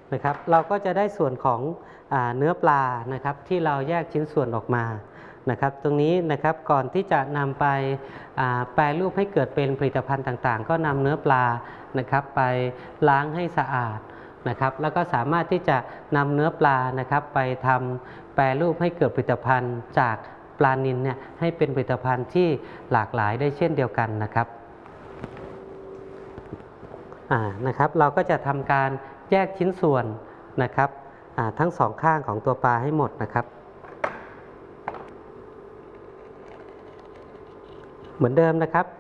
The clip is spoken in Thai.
นะครับเราก็จะได้ส่วนของเนื้อปลานะครับที่เราแยกชิ้นส่วนออกมานะครับตรงนี้นะครับก่อนที่จะนำไปแปรรูปให้เกิดเป็นผลิตภัณฑ์ต่างๆก็นำเนื้อปลานะครับไปล้างให้สะอาดนะครับแล้วก็สามารถที่จะนำเนื้อปลานะครับไปทำแปรรูปให้เกิดผลิตภัณฑ์จากปลานิลเนี่ยให้เป็นผลิตภัณฑ์ที่หลากหลายได้เช่นเดียวกันนะครับนะครับเราก็จะทำการแยกชิ้นส่วนนะครับทั้งสองข้างของตัวปลาให้หมดนะครับเหมือนเดิมนะครับ